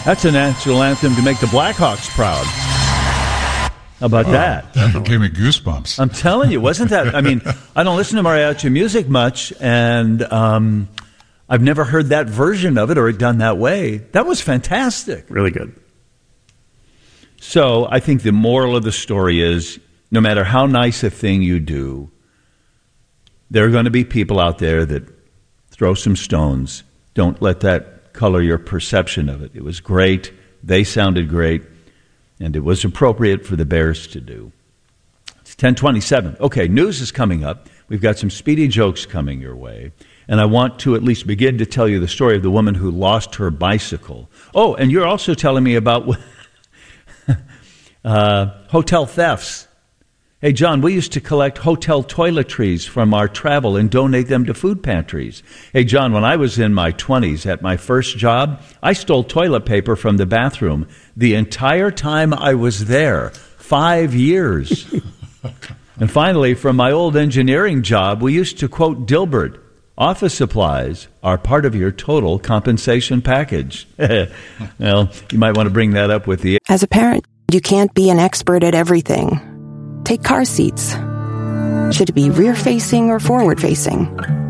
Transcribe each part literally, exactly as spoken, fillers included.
That's a national anthem to make the Blackhawks proud. How about oh, that? That gave me goosebumps. I'm telling you, wasn't that? I mean, I don't listen to mariachi music much, and um, I've never heard that version of it or it done that way. That was fantastic. Really good. So I think the moral of the story is, no matter how nice a thing you do, there are going to be people out there that throw some stones. Don't let that color your perception of it. It was great. They sounded great. And it was appropriate for the Bears to do. It's ten twenty-seven. Okay, news is coming up. We've got some speedy jokes coming your way. And I want to at least begin to tell you the story of the woman who lost her bicycle. Oh, and you're also telling me about uh, hotel thefts. Hey, John, we used to collect hotel toiletries from our travel and donate them to food pantries. Hey, John, when I was in my twenties at my first job, I stole toilet paper from the bathroom the entire time I was there, five years. And finally, from my old engineering job, we used to quote Dilbert, office supplies are part of your total compensation package. Well, you might want to bring that up with the... As a parent, you can't be an expert at everything. Take car seats. Should it be rear-facing or forward-facing?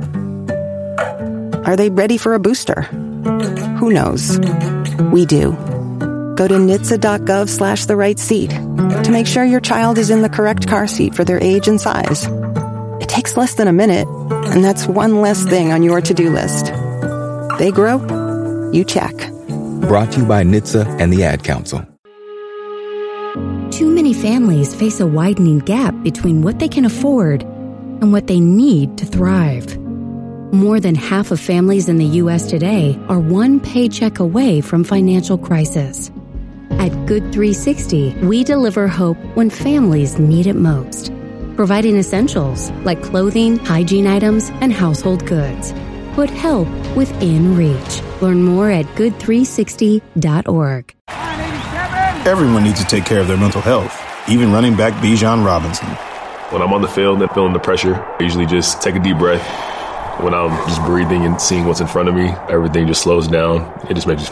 Are they ready for a booster? Who knows? We do. Go to N H T S A dot gov slash the right seat to make sure your child is in the correct car seat for their age and size. It takes less than a minute, and that's one less thing on your to-do list. They grow, you check. Brought to you by N H T S A and the Ad Council. Too many families face a widening gap between what they can afford and what they need to thrive. More than half of families in the U S today are one paycheck away from financial crisis. At Good three sixty, we deliver hope when families need it most, providing essentials like clothing, hygiene items, and household goods. Put help within reach. Learn more at good three sixty dot org. Everyone needs to take care of their mental health, even running back Bijan Robinson. When I'm on the field and feeling the pressure, I usually just take a deep breath. When I'm just breathing and seeing what's in front of me, everything just slows down. It just makes me